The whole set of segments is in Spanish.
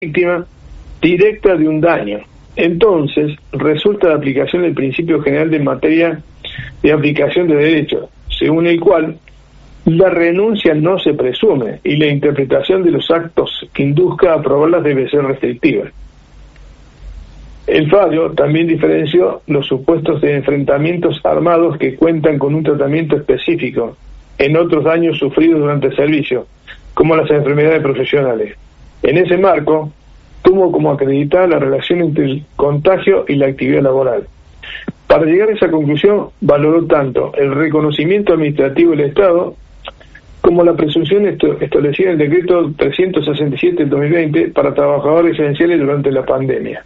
víctima directa de un daño. Entonces, resulta de aplicación el principio general de materia de aplicación de derecho, según el cual la renuncia no se presume y la interpretación de los actos que induzca a aprobarlas debe ser restrictiva. El fallo también diferenció los supuestos de enfrentamientos armados que cuentan con un tratamiento específico en otros daños sufridos durante el servicio, como las enfermedades profesionales. En ese marco, tuvo como acreditada la relación entre el contagio y la actividad laboral. Para llegar a esa conclusión, valoró tanto el reconocimiento administrativo del Estado como la presunción establecida en el decreto 367 del 2020 para trabajadores esenciales durante la pandemia.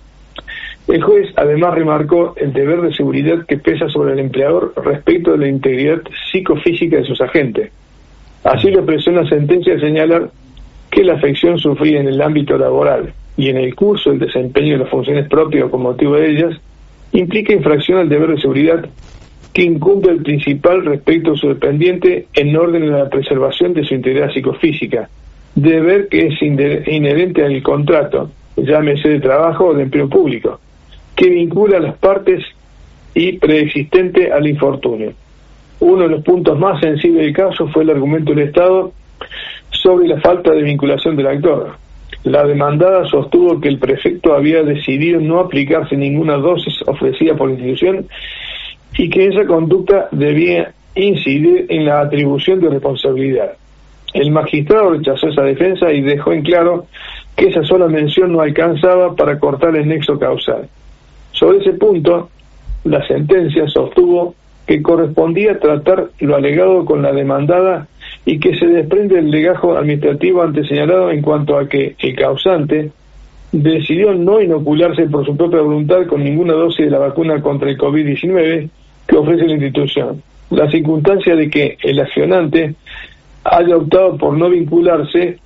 El juez además remarcó el deber de seguridad que pesa sobre el empleador respecto de la integridad psicofísica de sus agentes. Así lo expresó en la sentencia al señalar que la afección sufrida en el ámbito laboral y en el curso del desempeño de las funciones propias o con motivo de ellas implica infracción al deber de seguridad que incumbe el principal respecto a su dependiente en orden a la preservación de su integridad psicofísica, deber que es inherente al contrato, llámese de trabajo o de empleo público, que vincula a las partes y preexistente al infortunio. Uno de los puntos más sensibles del caso fue el argumento del Estado sobre la falta de vinculación del actor. La demandada sostuvo que el prefecto había decidido no aplicarse ninguna dosis ofrecida por la institución y que esa conducta debía incidir en la atribución de responsabilidad. El magistrado rechazó esa defensa y dejó en claro que esa sola mención no alcanzaba para cortar el nexo causal. Sobre ese punto, la sentencia sostuvo que correspondía tratar lo alegado con la demandada y que se desprende el legajo administrativo antes señalado en cuanto a que el causante decidió no inocularse por su propia voluntad con ninguna dosis de la vacuna contra el COVID-19 que ofrece la institución. La circunstancia de que el accionante haya optado por no vincularse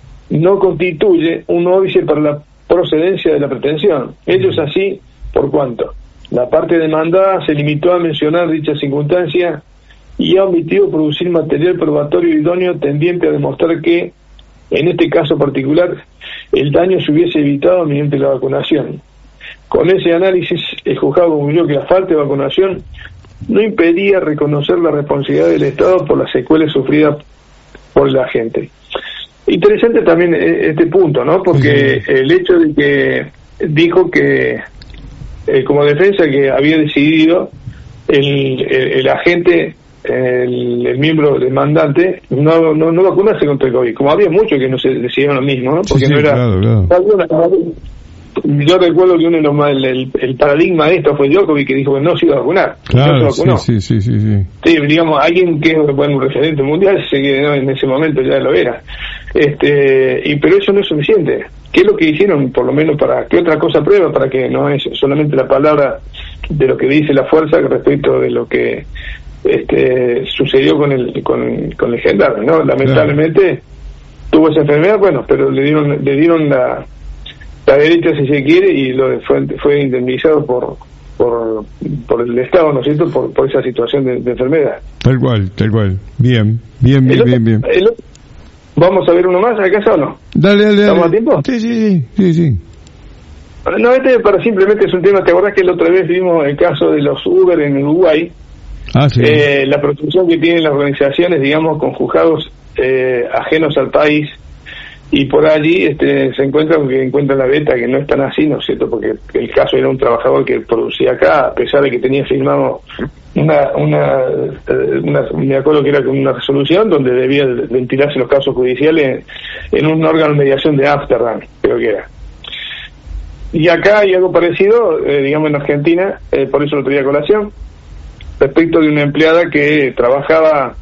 no constituye un óbice para la procedencia de la pretensión. Ello es así por cuanto la parte demandada se limitó a mencionar dicha circunstancia y ha omitido producir material probatorio idóneo tendiente a demostrar que, en este caso particular, el daño se hubiese evitado mediante la vacunación. Con ese análisis, el juzgado concluyó que la falta de vacunación no impedía reconocer la responsabilidad del Estado por las secuelas sufridas por la gente. Interesante también este punto, ¿no? Porque el hecho de que dijo que como defensa que había decidido el agente, el miembro demandante, no vacunarse contra el COVID, como había muchos que no se decidieron lo mismo, ¿no? Porque no era claro. Yo recuerdo que el paradigma de esto fue Djokovic, que dijo que no se iba a vacunar. Claro, no se vacunó. Sí, digamos, alguien que es un referente mundial, sé que en ese momento ya lo era. Pero eso no es suficiente. ¿Qué es lo que hicieron, por lo menos, para qué otra cosa prueba? Para que no es solamente la palabra de lo que dice la fuerza respecto de lo que sucedió con el gendarme, ¿no? Lamentablemente tuvo esa enfermedad, bueno, pero le dieron la derecha, si se quiere, y fue indemnizado por el Estado, ¿no es cierto?, por esa situación de enfermedad. Tal cual. Bien. ¿Vamos a ver uno más acaso o no? Dale. ¿Estamos a tiempo? Sí. No, para simplemente es un tema. ¿Te acordás que la otra vez vimos el caso de los Uber en Uruguay? Sí. La protección que tienen las organizaciones, digamos, con juzgados ajenos al país, y por allí se encuentran la beta, que no es tan así, ¿no es cierto? Porque el caso era un trabajador que producía acá, a pesar de que tenía firmado me acuerdo que era con una resolución donde debía ventilarse los casos judiciales en un órgano de mediación de Ámsterdam, creo que era. Y acá hay algo parecido, digamos, en Argentina, por eso lo traía a colación, respecto de una empleada que trabajaba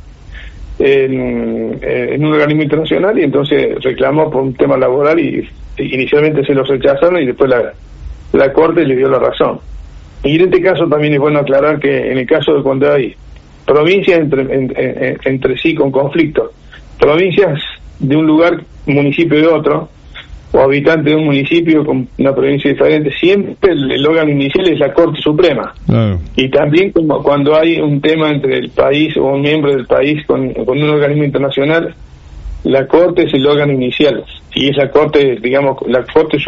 en un organismo internacional y entonces reclamó por un tema laboral y inicialmente se los rechazaron y después la Corte le dio la razón. Y en este caso también es bueno aclarar que en el caso de cuando hay provincias entre sí con conflicto, provincias de un lugar, municipio de otro, o habitantes de un municipio con una provincia diferente, siempre el órgano inicial es la Corte Suprema. Claro. Y también como cuando hay un tema entre el país o un miembro del país con un organismo internacional, la Corte es el órgano inicial. y esa corte, digamos, la Corte